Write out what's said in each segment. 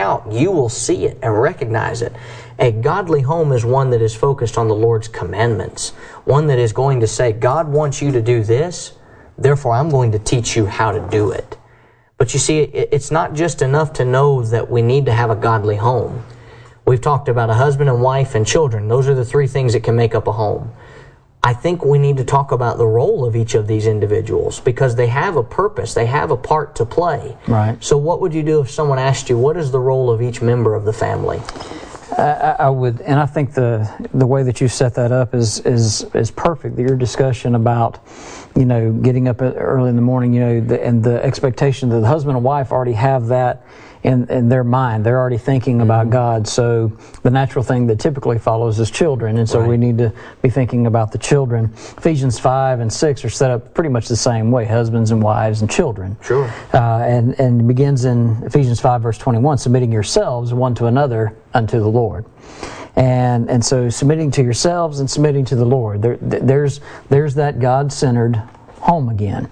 out, you will see it and recognize it. A godly home is one that is focused on the Lord's commandments. One that is going to say, God wants you to do this, therefore I'm going to teach you how to do it. But you see, it's not just enough to know that we need to have a godly home. We've talked about a husband and wife and children. Those are the three things that can make up a home. I think we need to talk about the role of each of these individuals because they have a purpose. They have a part to play. Right. So what would you do if someone asked you, what is the role of each member of the family? I would, and I think the way that you set that up is perfect. Your discussion about, getting up early in the morning, and the expectation that the husband and wife already have that in their mind. They're already thinking about God. So the natural thing that typically follows is children, and so we need to be thinking about the children. Ephesians 5 and 6 are set up pretty much the same way: husbands and wives and children. Sure. And it begins in Ephesians 5 verse 21, submitting yourselves one to another unto the Lord. And so submitting to yourselves and submitting to the Lord. There's that God-centered home again.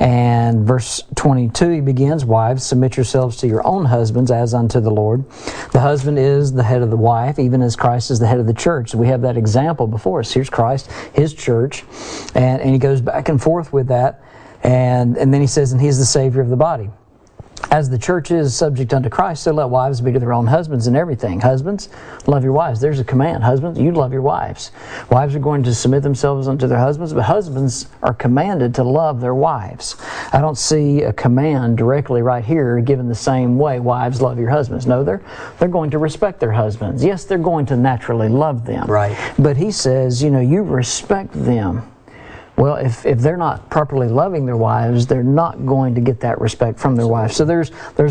And verse 22, he begins, wives, submit yourselves to your own husbands as unto the Lord. The husband is the head of the wife, even as Christ is the head of the church. So we have that example before us. Here's Christ, his church, and he goes back and forth with that. And then he says, and he's the Savior of the body. As the church is subject unto Christ, so let wives be to their own husbands in everything. Husbands, love your wives. There's a command. Husbands, you love your wives. Wives are going to submit themselves unto their husbands, but husbands are commanded to love their wives. I don't see a command directly right here given the same way, wives, love your husbands. No, they're going to respect their husbands. Yes, they're going to naturally love them. Right. But he says, you respect them. Well, if they're not properly loving their wives, they're not going to get that respect from their wives. So there's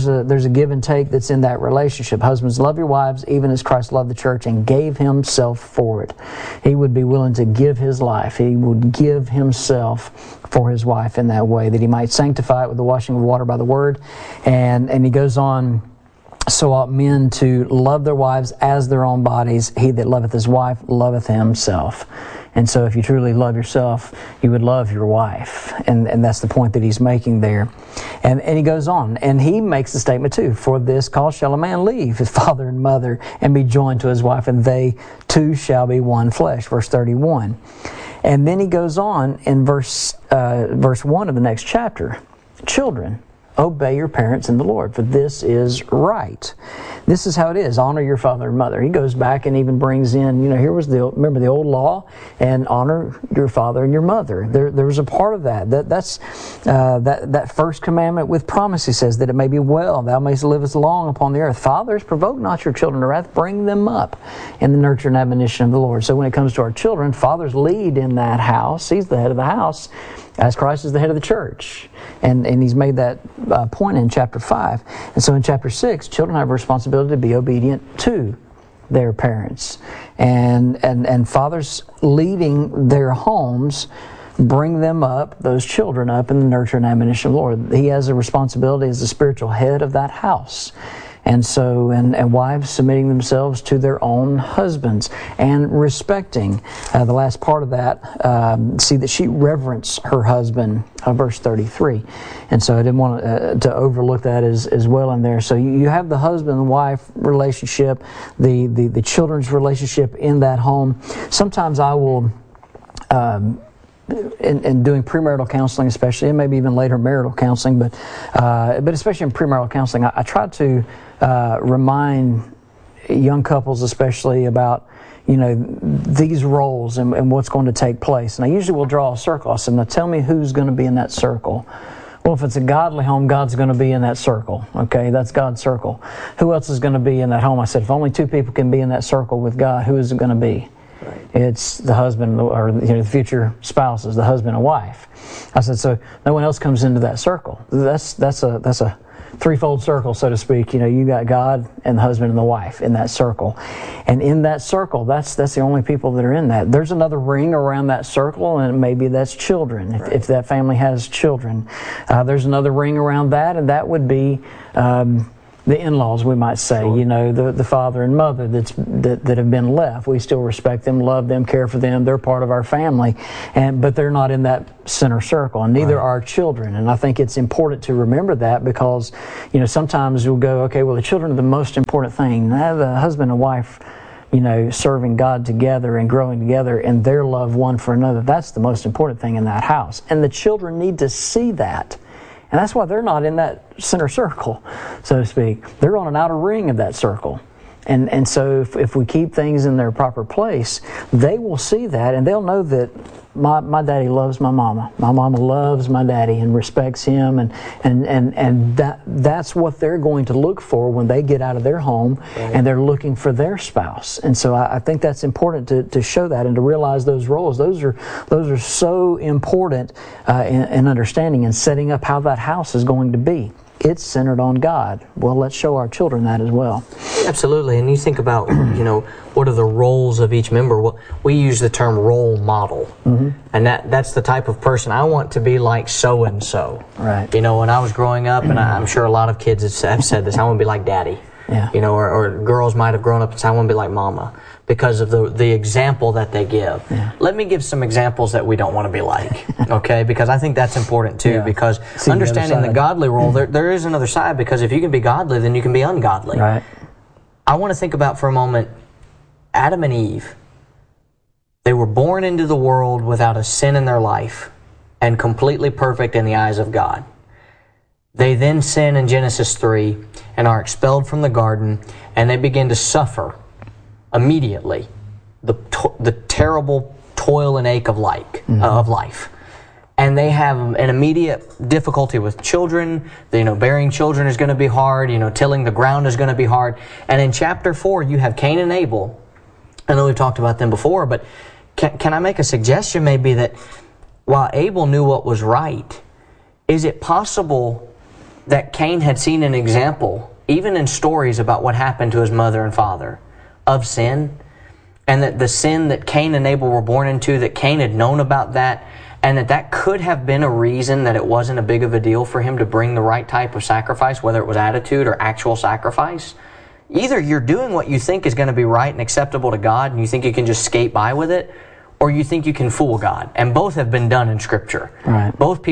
a give and take that's in that relationship. Husbands, love your wives, even as Christ loved the church and gave himself for it. He would be willing to give his life. He would give himself for his wife in that way, that he might sanctify it with the washing of water by the word. And he goes on, so ought men to love their wives as their own bodies. He that loveth his wife loveth himself. And so if you truly love yourself, you would love your wife. And that's the point that he's making there. And he goes on, and he makes the statement too, for this cause shall a man leave his father and mother and be joined to his wife, and they two shall be one flesh. Verse 31. And then he goes on in verse 1 of the next chapter. Children, obey your parents in the Lord, for this is right. This is how it is. Honor your father and mother. He goes back and even brings in, here was remember the old law, and honor your father and your mother. There was a part of that. That's that first commandment with promise. He says that it may be well, thou mayst live as long upon the earth. Fathers, provoke not your children to wrath, bring them up in the nurture and admonition of the Lord. So when it comes to our children, fathers lead in that house. He's the head of the house, as Christ is the head of the church. And he's made that point in chapter 5. And so in chapter 6, children have a responsibility to be obedient to their parents. And fathers leading their homes bring them up, those children up, in the nurture and admonition of the Lord. He has a responsibility as the spiritual head of that house. And so, and wives submitting themselves to their own husbands and respecting. The last part of that, see that she reverenced her husband, verse 33. And so I didn't want to overlook that as well in there. So you have the husband and wife relationship, the children's relationship in that home. Sometimes I will... in doing premarital counseling especially, and maybe even later marital counseling, but especially in premarital counseling, I try to remind young couples especially about these roles and what's going to take place. And I usually will draw a circle. I said, now tell me who's going to be in that circle. Well, if it's a godly home, God's going to be in that circle. Okay, that's God's circle. Who else is going to be in that home? I said, if only two people can be in that circle with God, who is it going to be? Right. It's the husband or the future spouses, the husband and wife. I said, so no one else comes into that circle. That's a threefold circle, so to speak. You got God and the husband and the wife in that circle. And in that circle, that's the only people that are in that. There's another ring around that circle, and maybe that's children, if that family has children. There's another ring around that, and that would be the in-laws, we might say, Sure. you know, the father and mother that have been left. We still respect them, love them, care for them. They're part of our family, but they're not in that center circle, and neither are children. And I think it's important to remember that, because, you know, sometimes we'll go, okay, well, the children are the most important thing. The husband and wife, you know, serving God together and growing together and their love one for another, that's the most important thing in that house. And the children need to see that. And that's why they're not in that center circle, so to speak. They're on an outer ring of that circle. And so if we keep things in their proper place, they will see that, and they'll know that my daddy loves my mama. My mama loves my daddy and respects him, and that's what they're going to look for when they get out of their home, and they're looking for their spouse. And so I think that's important to show that and to realize those roles. Those are so important in understanding and setting up how that house is going to be. It's centered on God. Well, let's show our children that as well. Absolutely. And you think about, you know, what are the roles of each member? Well, we use the term role model. Mm-hmm. And that's the type of person I want to be like so-and-so. Right. You know, when I was growing up, and I'm sure a lot of kids have said this, I want to be like Daddy. Yeah. You know, or girls might have grown up and said, I want to be like Mama, because of the example that they give. Yeah. Let me give some examples that we don't want to be like, okay? Because I think that's important too, because understanding the godly role, there is another side, because if you can be godly, then you can be ungodly. Right. I want to think about for a moment Adam and Eve. They were born into the world without a sin in their life and completely perfect in the eyes of God. They then sin in Genesis 3 and are expelled from the garden, and they begin to suffer immediately the terrible toil and ache of life. And they have an immediate difficulty with children. You know, bearing children is going to be hard. You know, tilling the ground is going to be hard. And in chapter 4, you have Cain and Abel. I know we've talked about them before, but can I make a suggestion maybe that while Abel knew what was right, is it possible that Cain had seen an example, even in stories about what happened to his mother and father, of sin, and that the sin that Cain and Abel were born into, that Cain had known about that, and that could have been a reason that it wasn't a big of a deal for him to bring the right type of sacrifice, whether it was attitude or actual sacrifice? Either you're doing what you think is going to be right and acceptable to God, and you think you can just skate by with it, or you think you can fool God. And both have been done in Scripture. Right.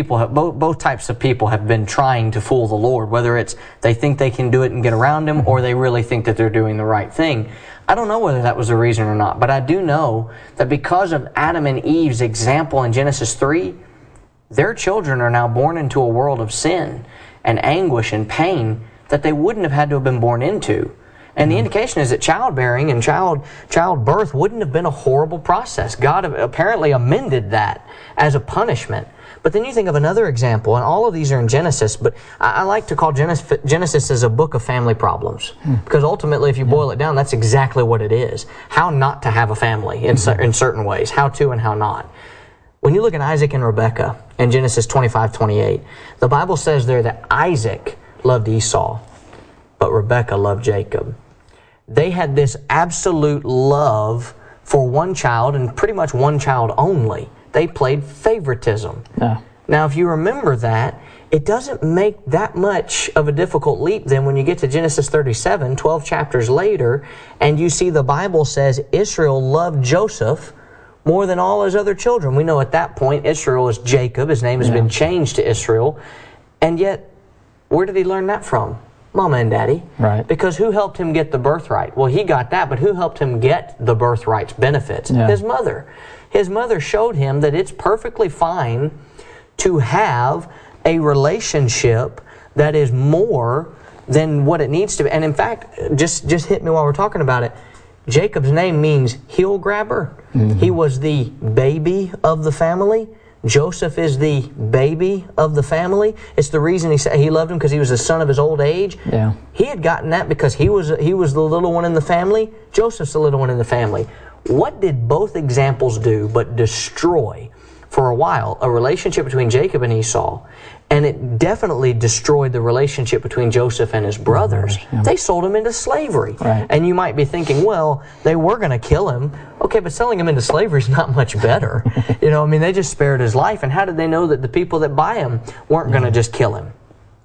Both types of people have been trying to fool the Lord, whether it's they think they can do it and get around Him, or they really think that they're doing the right thing. I don't know whether that was the reason or not, but I do know that because of Adam and Eve's example in Genesis 3, their children are now born into a world of sin and anguish and pain that they wouldn't have had to have been born into. And the indication is that childbearing and childbirth wouldn't have been a horrible process. God apparently amended that as a punishment. But then you think of another example, and all of these are in Genesis, but I like to call Genesis as a book of family problems. Because ultimately, if you boil it down, that's exactly what it is. How not to have a family in certain ways. How to and how not. When you look at Isaac and Rebekah in Genesis 25:28, the Bible says there that Isaac loved Esau, but Rebekah loved Jacob. They had this absolute love for one child, and pretty much one child only. They played favoritism. Yeah. Now, if you remember that, it doesn't make that much of a difficult leap then when you get to Genesis 37, 12 chapters later, and you see the Bible says Israel loved Joseph more than all his other children. We know at that point Israel is Jacob. His name has been changed to Israel. And yet, where did he learn that from? Mama and Daddy. Right. Because who helped him get the birthright? Well, he got that, but who helped him get the birthright's benefits? Yeah. His mother. His mother showed him that it's perfectly fine to have a relationship that is more than what it needs to be. And in fact, just hit me while we're talking about it, Jacob's name means heel grabber. Mm-hmm. He was the baby of the family. Joseph is the baby of the family. It's the reason he said he loved him, because he was the son of his old age. Yeah. He had gotten that because he was the little one in the family. Joseph's the little one in the family. What did both examples do but destroy, for a while, a relationship between Jacob and Esau? And it definitely destroyed the relationship between Joseph and his brothers. Yeah. They sold him into slavery. Right. And you might be thinking, well, they were going to kill him. Okay, but selling him into slavery is not much better. You know, I mean, they just spared his life. And how did they know that the people that buy him weren't going to just kill him?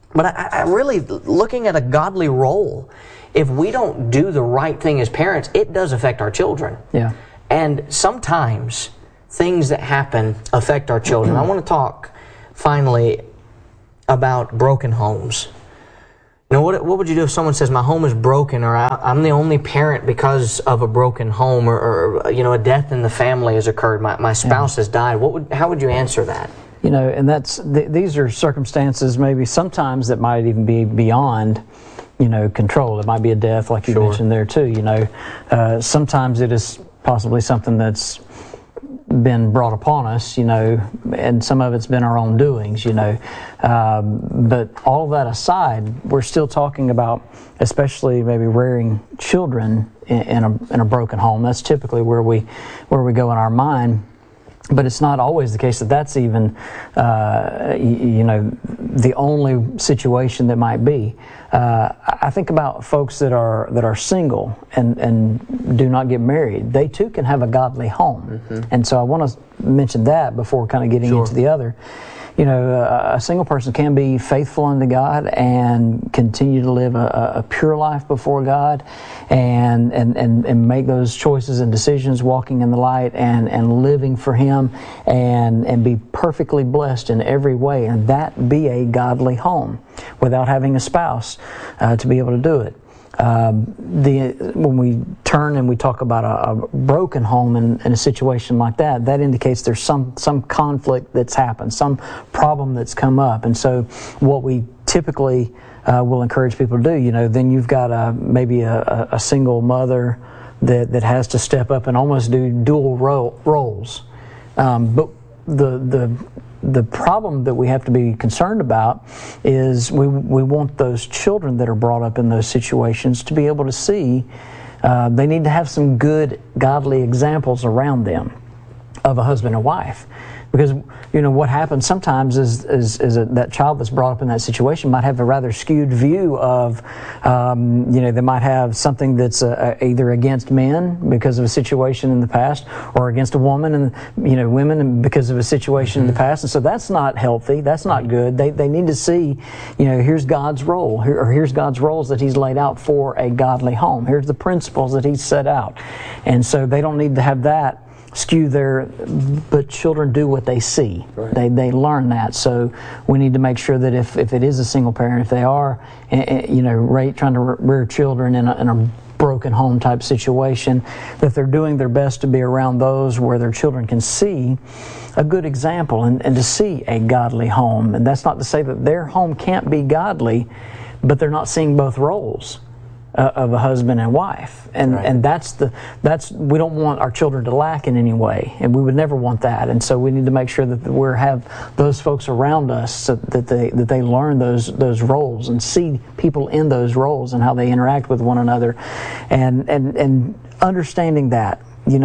But I really, looking at a godly role, if we don't do the right thing as parents, it does affect our children. Yeah. And sometimes things that happen affect our children. I want to talk finally about broken homes. Now, what would you do if someone says, my home is broken, or I'm the only parent because of a broken home, or a death in the family has occurred, my spouse has died? How would you answer that? And these are circumstances maybe sometimes that might even be beyond, control. It might be a death, like you mentioned there too. Sometimes it is possibly something that's been brought upon us, and some of it's been our own doings, but all of that aside, we're still talking about, especially maybe rearing children in a broken home. That's typically where we go in our mind. But it's not always the case that that's even, the only situation that might be. I think about folks that are single and do not get married. They too can have a godly home, and so I want to mention that before kind of getting into the other. A single person can be faithful unto God and continue to live a pure life before God, and make those choices and decisions, walking in the light and living for Him, and be perfectly blessed in every way, and that be a godly home without having a spouse to be able to do it. When we turn and we talk about a broken home in a situation like that, that indicates there's some conflict that's happened, some problem that's come up. And so what we typically will encourage people to do, then you've got maybe a single mother that has to step up and almost do dual roles. But the problem that we have to be concerned about is we want those children that are brought up in those situations to be able to see they need to have some good godly examples around them of a husband and wife. Because what happens sometimes is that child that's brought up in that situation might have a rather skewed view of, they might have something that's either against men because of a situation in the past, or against a woman and women because of a situation in the past, and so that's not healthy. That's not good. They need to see, here's God's role, or here's God's roles that He's laid out for a godly home. Here's the principles that He's set out, and so they don't need to have that skew there, but children do what they see. Right. They learn that. So we need to make sure that if it is a single parent, if they are, trying to rear children in a broken home type situation, that they're doing their best to be around those where their children can see a good example and to see a godly home. And that's not to say that their home can't be godly, but they're not seeing both roles of a husband and wife, and that's we don't want our children to lack in any way, and we would never want that. And so we need to make sure that we have those folks around us so that they learn those roles and see people in those roles and how they interact with one another, and understanding that.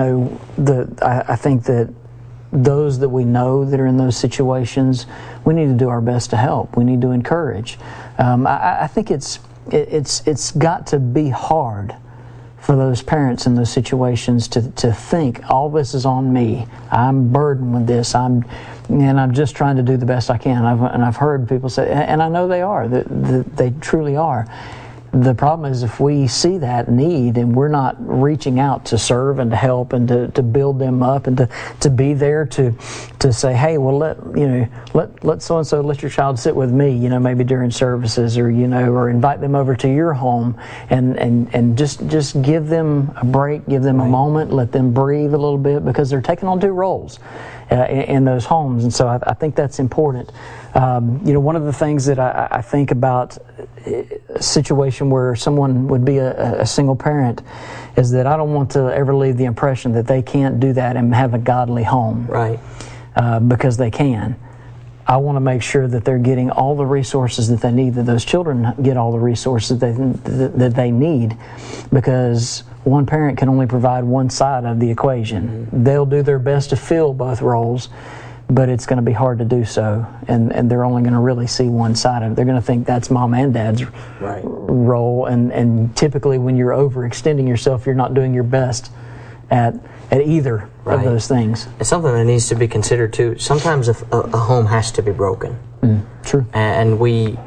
I think that those that we know that are in those situations, we need to do our best to help. We need to encourage. I think it's got to be hard for those parents in those situations to think all this is on me. I'm burdened with this. I'm just trying to do the best I can. I've heard people say, and I know they are. They truly are. The problem is if we see that need and we're not reaching out to serve and to help and to build them up and to be there to say, hey, well, let so-and-so, let your child sit with me, maybe during services, or or invite them over to your home and just give them a break, give them a moment, let them breathe a little bit, because they're taking on two roles in those homes. And so I think that's important. One of the things that I think about a situation where someone would be a single parent is that I don't want to ever leave the impression that they can't do that and have a godly home. Right. Because they can. I want to make sure that they're getting all the resources that they need, that those children get all the resources that they need, because one parent can only provide one side of the equation. They'll do their best to fill both roles, but it's going to be hard to do so, and they're only going to really see one side of it. They're going to think that's mom and dad's role, and typically when you're overextending yourself, you're not doing your best at either of those things. It's something that needs to be considered too. Sometimes a home has to be broken. True. And we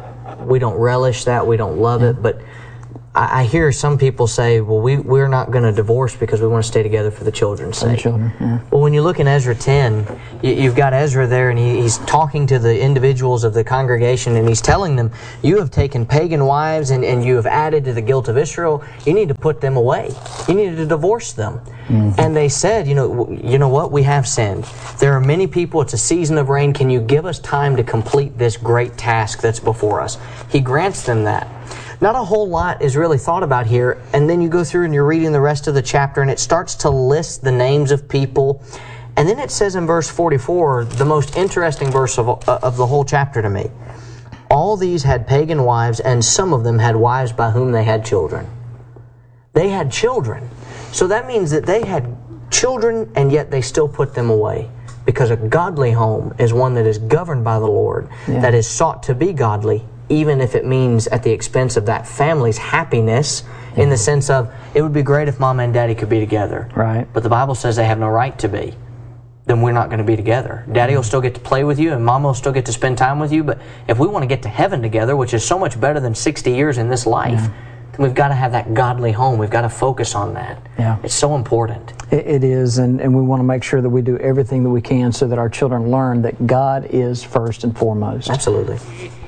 we don't relish that, we don't love it, but I hear some people say, well, we're not going to divorce because we want to stay together for the children's sake. Well, when you look in Ezra 10, you've got Ezra there, and he's talking to the individuals of the congregation, and he's telling them, you have taken pagan wives and you have added to the guilt of Israel. You need to put them away. You need to divorce them. And they said, you know what? We have sinned. There are many people. It's a season of rain. Can you give us time to complete this great task that's before us? He grants them that. Not a whole lot is really thought about here, and then you go through and you're reading the rest of the chapter, and it starts to list the names of people, and then it says in verse 44, the most interesting verse of the whole chapter to me, all these had pagan wives, and some of them had wives by whom they had children. They had children. So that means that they had children, and yet they still put them away. Because a godly home is one that is governed by the Lord, that is sought to be godly, even if it means at the expense of that family's happiness, in the sense of, it would be great if Mama and Daddy could be together. Right. But the Bible says they have no right to be. Then we're not going to be together. Daddy will still get to play with you, and Mama will still get to spend time with you, but if we want to get to heaven together, which is so much better than 60 years in this life, then we've got to have that godly home. We've got to focus on that. Yeah. It's so important. It is, and we want to make sure that we do everything that we can so that our children learn that God is first and foremost. Absolutely.